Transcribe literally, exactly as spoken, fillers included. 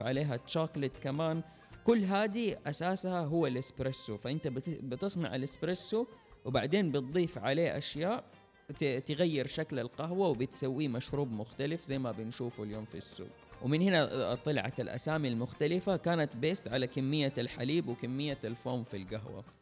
عليها تشوكلت كمان. كل هذه أساسها هو الإسبريسو. فأنت بتصنع الإسبريسو وبعدين بتضيف عليه أشياء تغير شكل القهوة وبتسويه مشروب مختلف زي ما بنشوفه اليوم في السوق. ومن هنا طلعت الأسامي المختلفة، كانت بيست على كمية الحليب وكمية الفوم في القهوة.